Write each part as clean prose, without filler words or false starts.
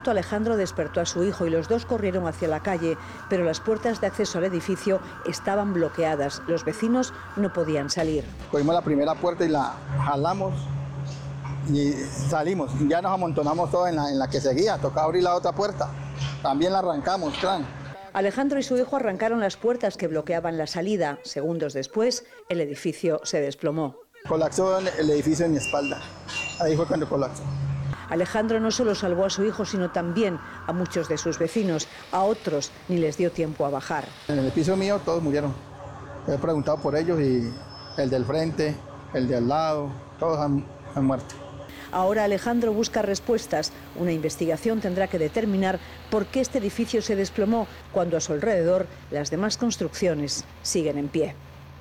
Alejandro despertó a su hijo y los dos corrieron hacia la calle, pero las puertas de acceso al edificio estaban bloqueadas. Los vecinos no podían salir. Cogimos la primera puerta y la jalamos y salimos. Ya nos amontonamos todos en la que seguía. Tocaba abrir la otra puerta. También la arrancamos, claro. Alejandro y su hijo arrancaron las puertas que bloqueaban la salida. Segundos después, el edificio se desplomó. Colapsó el edificio en mi espalda. Ahí fue cuando colapsó. Alejandro no solo salvó a su hijo, sino también a muchos de sus vecinos. A otros ni les dio tiempo a bajar. En el piso mío todos murieron. He preguntado por ellos y el del frente, el de al lado, todos han muerto. Ahora Alejandro busca respuestas. Una investigación tendrá que determinar por qué este edificio se desplomó cuando a su alrededor las demás construcciones siguen en pie.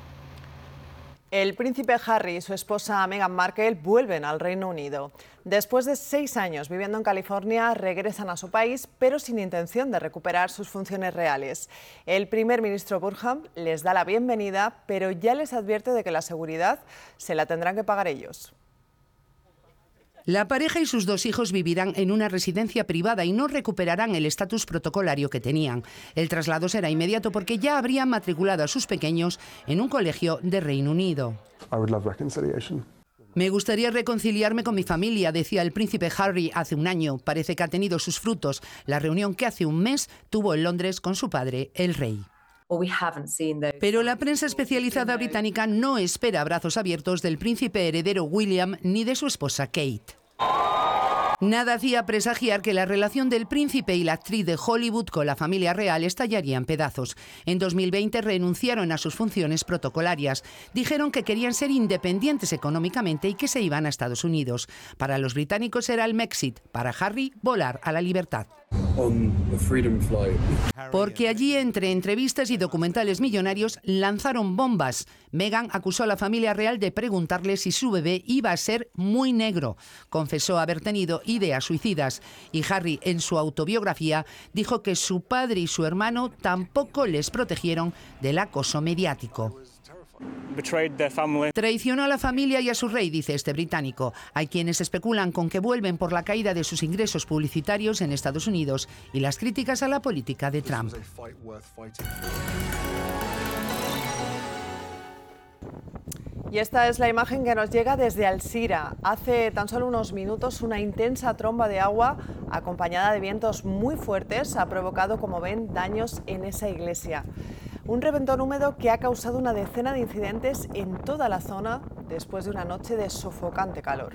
El príncipe Harry y su esposa Meghan Markle vuelven al Reino Unido. Después de 6 años viviendo en California, regresan a su país, pero sin intención de recuperar sus funciones reales. El primer ministro Burham les da la bienvenida, pero ya les advierte de que la seguridad se la tendrán que pagar ellos. La pareja y sus 2 hijos vivirán en una residencia privada y no recuperarán el estatus protocolario que tenían. El traslado será inmediato porque ya habrían matriculado a sus pequeños en un colegio de Reino Unido. Me gustaría reconciliarme con mi familia, decía el príncipe Harry hace un año. Parece que ha tenido sus frutos. La reunión que hace un mes tuvo en Londres con su padre, el rey. Pero la prensa especializada británica no espera abrazos abiertos del príncipe heredero William ni de su esposa Kate. Nada hacía presagiar que la relación del príncipe y la actriz de Hollywood con la familia real estallaría en pedazos. En 2020 renunciaron a sus funciones protocolarias. Dijeron que querían ser independientes económicamente y que se iban a Estados Unidos. Para los británicos era el Mexit, para Harry volar a la libertad. Porque allí, entre entrevistas y documentales millonarios, lanzaron bombas. Meghan acusó a la familia real de preguntarle si su bebé iba a ser muy negro. Confesó haber tenido ideas suicidas. Y Harry, en su autobiografía, dijo que su padre y su hermano tampoco les protegieron del acoso mediático. Traicionó a la familia y a su rey, dice este británico. Hay quienes especulan con que vuelven por la caída de sus ingresos publicitarios en Estados Unidos y las críticas a la política de Trump. Y esta es la imagen que nos llega desde Alzira. Hace tan solo unos minutos una intensa tromba de agua acompañada de vientos muy fuertes ha provocado, como ven, daños en esa iglesia. Un reventón húmedo que ha causado una decena de incidentes en toda la zona después de una noche de sofocante calor.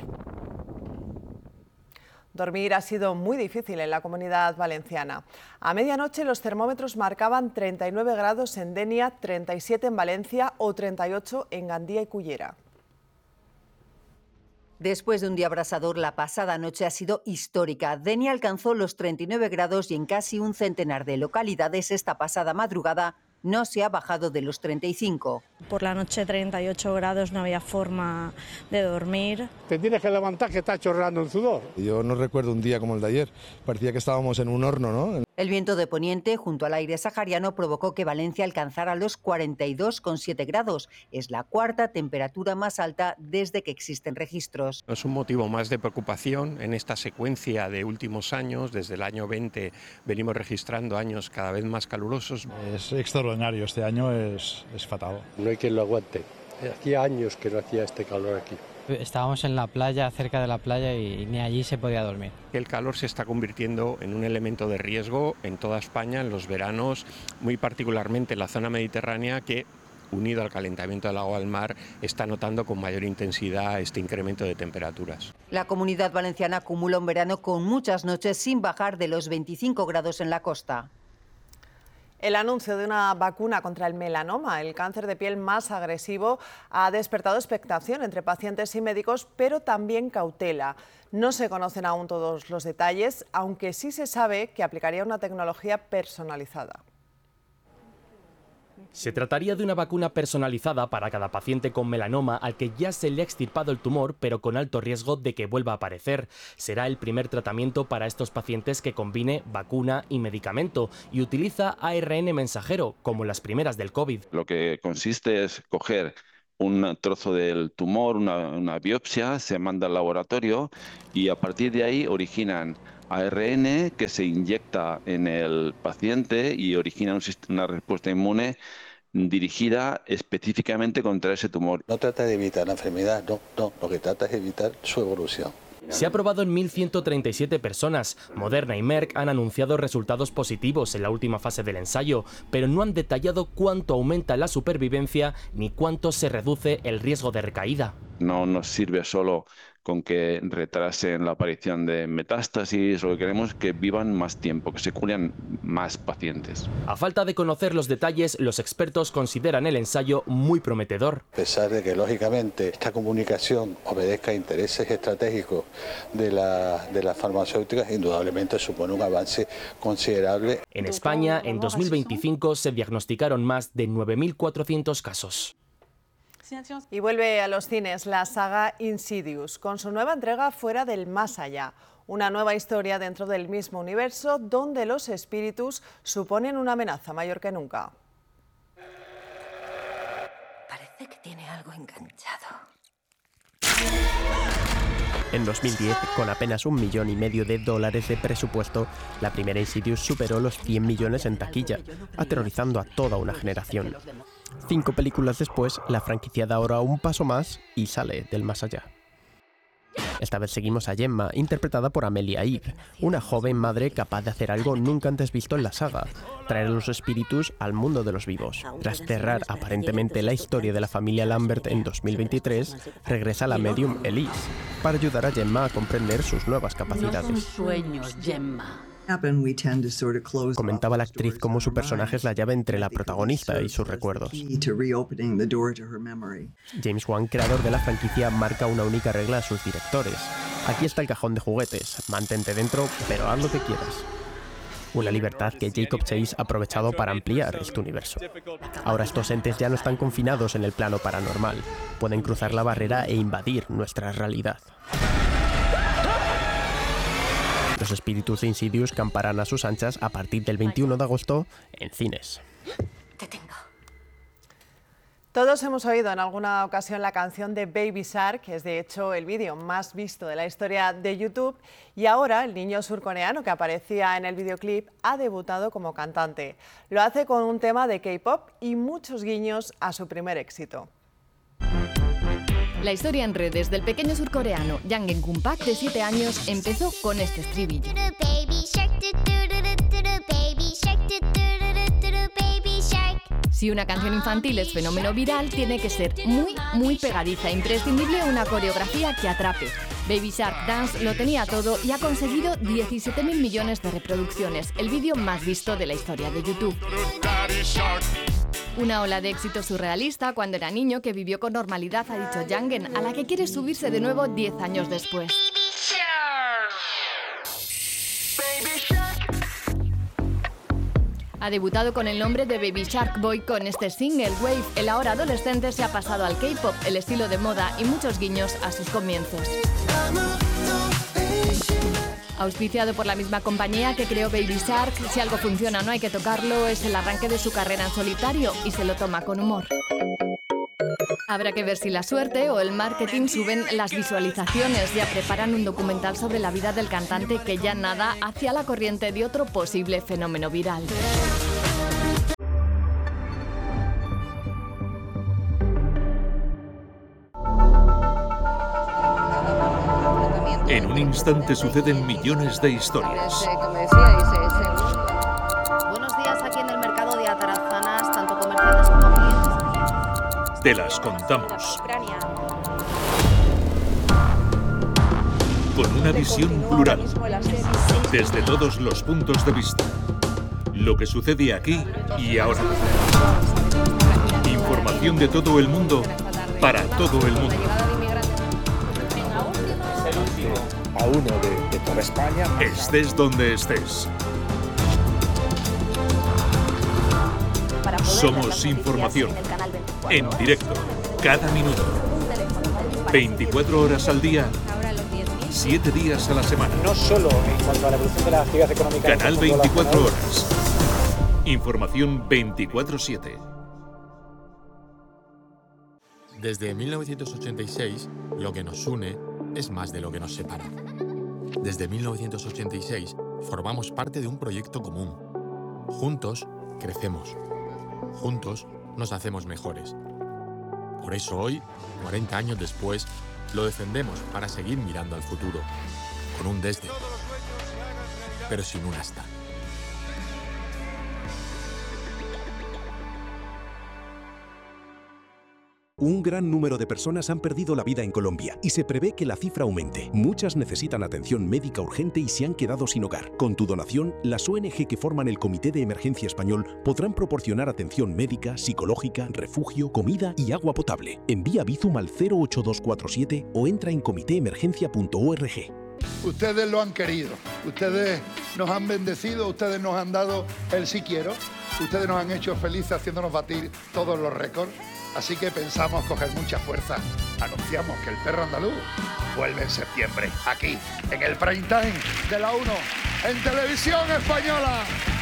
Dormir ha sido muy difícil en la Comunidad Valenciana. A medianoche los termómetros marcaban 39 grados en Denia, 37 en Valencia o 38 en Gandía y Cullera. Después de un día abrasador, la pasada noche ha sido histórica. Denia alcanzó los 39 grados y en casi un centenar de localidades esta pasada madrugada no se ha bajado de los 35. Por la noche 38 grados, no había forma de dormir. Te tienes que levantar que está chorreando en sudor. Yo no recuerdo un día como el de ayer, parecía que estábamos en un horno, ¿no? El viento de poniente junto al aire sahariano provocó que Valencia alcanzara los 42,7 grados. Es la cuarta temperatura más alta desde que existen registros. Es un motivo más de preocupación en esta secuencia de últimos años. Desde el año 20 venimos registrando años cada vez más calurosos. Es extraordinario, este año es fatal. No hay quien lo aguante. Hacía años que no hacía este calor aquí. Estábamos en la playa, cerca de la playa, y ni allí se podía dormir. El calor se está convirtiendo en un elemento de riesgo en toda España, en los veranos, muy particularmente en la zona mediterránea, que, unido al calentamiento del agua del mar, está notando con mayor intensidad este incremento de temperaturas. La Comunidad Valenciana acumula un verano con muchas noches sin bajar de los 25 grados en la costa. El anuncio de una vacuna contra el melanoma, el cáncer de piel más agresivo, ha despertado expectación entre pacientes y médicos, pero también cautela. No se conocen aún todos los detalles, aunque sí se sabe que aplicaría una tecnología personalizada. Se trataría de una vacuna personalizada para cada paciente con melanoma al que ya se le ha extirpado el tumor, pero con alto riesgo de que vuelva a aparecer. Será el primer tratamiento para estos pacientes que combine vacuna y medicamento y utiliza ARN mensajero, como las primeras del COVID. Lo que consiste es coger un trozo del tumor, una biopsia, se manda al laboratorio y a partir de ahí originan ARN que se inyecta en el paciente y origina una respuesta inmune dirigida específicamente contra ese tumor. No trata de evitar la enfermedad, no, lo que trata es evitar su evolución. Se ha probado en 1.137 personas. Moderna y Merck han anunciado resultados positivos en la última fase del ensayo, pero no han detallado cuánto aumenta la supervivencia ni cuánto se reduce el riesgo de recaída. No nos sirve solo con que retrasen la aparición de metástasis, lo que queremos es que vivan más tiempo, que se curen más pacientes. A falta de conocer los detalles, los expertos consideran el ensayo muy prometedor. A pesar de que, lógicamente, esta comunicación obedezca a intereses estratégicos de las farmacéuticas, indudablemente supone un avance considerable. En España, en 2025, se diagnosticaron más de 9.400 casos. Y vuelve a los cines la saga Insidious, con su nueva entrega Fuera del Más Allá. Una nueva historia dentro del mismo universo donde los espíritus suponen una amenaza mayor que nunca. Parece que tiene algo enganchado. En 2010, con apenas $1,5 millones de presupuesto, la primera Insidious superó los 100 millones en taquilla, aterrorizando a toda una generación. 5 películas después, la franquicia da ahora un paso más y sale del más allá. Esta vez seguimos a Gemma, interpretada por Amelia Eve, una joven madre capaz de hacer algo nunca antes visto en la saga, traer a los espíritus al mundo de los vivos. Tras cerrar aparentemente la historia de la familia Lambert en 2023, regresa la medium Elise, para ayudar a Gemma a comprender sus nuevas capacidades. No son sueños, Gemma. Comentaba la actriz cómo su personaje es la llave entre la protagonista y sus recuerdos. James Wan, creador de la franquicia, marca una única regla a sus directores. Aquí está el cajón de juguetes, mantente dentro, pero haz lo que quieras. Una libertad que Jacob Chase ha aprovechado para ampliar este universo. Ahora estos entes ya no están confinados en el plano paranormal, pueden cruzar la barrera e invadir nuestra realidad. Los espíritus de Insidious camparán a sus anchas a partir del 21 de agosto en cines. Te tengo. Todos hemos oído en alguna ocasión la canción de Baby Shark, que es de hecho el vídeo más visto de la historia de YouTube, y ahora el niño surcoreano que aparecía en el videoclip ha debutado como cantante. Lo hace con un tema de K-pop y muchos guiños a su primer éxito. La historia en redes del pequeño surcoreano Jang Eun-pak, de 7 años, empezó con este estribillo. Si una canción infantil es fenómeno viral, tiene que ser muy pegadiza, imprescindible una coreografía que atrape. Baby Shark Dance lo tenía todo y ha conseguido 17.000 millones de reproducciones, el vídeo más visto de la historia de YouTube. Una ola de éxito surrealista cuando era niño que vivió con normalidad, ha dicho Jangen, a la que quiere subirse de nuevo 10 años después. Ha debutado con el nombre de Baby Shark Boy con este single, Wave. El ahora adolescente se ha pasado al K-pop, el estilo de moda y muchos guiños a sus comienzos. Auspiciado por la misma compañía que creó Baby Shark, si algo funciona no hay que tocarlo, es el arranque de su carrera en solitario y se lo toma con humor. Habrá que ver si la suerte o el marketing suben las visualizaciones. Ya preparan un documental sobre la vida del cantante que ya nada hacia la corriente de otro posible fenómeno viral. En un instante suceden millones de historias. Buenos días aquí en el mercado de Atarazanas, tanto comerciantes como clientes. Te las contamos. Con una visión plural, desde todos los puntos de vista. Lo que sucede aquí y ahora. Información de todo el mundo para todo el mundo. A uno de toda España. Estés donde estés. Somos información. En directo, cada minuto. 24 horas al día. 7 días a la semana. No solo en cuanto a la evolución de la actividad económica. Canal 24 horas. Información 24/7. Desde 1986, lo que nos une es más de lo que nos separa. Desde 1986 formamos parte de un proyecto común. Juntos crecemos. Juntos nos hacemos mejores. Por eso hoy, 40 años después, lo defendemos para seguir mirando al futuro. Con un desde, pero sin un hasta. Un gran número de personas han perdido la vida en Colombia y se prevé que la cifra aumente. Muchas necesitan atención médica urgente y se han quedado sin hogar. Con tu donación, las ONG que forman el Comité de Emergencia Español podrán proporcionar atención médica, psicológica, refugio, comida y agua potable. Envía Bizum al 08247 o entra en comitéemergencia.org. Ustedes lo han querido, ustedes nos han bendecido, ustedes nos han dado el sí quiero, ustedes nos han hecho felices haciéndonos batir todos los récords. Así que pensamos coger mucha fuerza. Anunciamos que el perro andaluz vuelve en septiembre, aquí, en el prime time de la 1, en Televisión Española.